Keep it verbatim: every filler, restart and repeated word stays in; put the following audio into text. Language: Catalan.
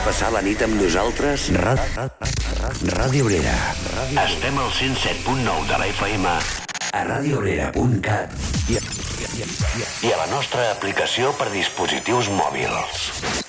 passar la nit amb nosaltres? Ràdio Obrera. Estem al cent set punt nou de la F M a radio obrera punt cat i a la nostra aplicació per dispositius mòbils.